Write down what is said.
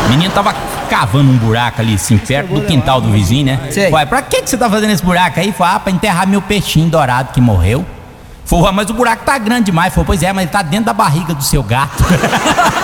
O menino tava cavando um buraco ali, assim, perto do quintal do vizinho, né? Sei. Ué, pra que você tá fazendo esse buraco aí? Falei, pra enterrar meu peixinho dourado que morreu. Falei, mas o buraco tá grande demais. Falei, pois é, mas ele tá dentro da barriga do seu gato.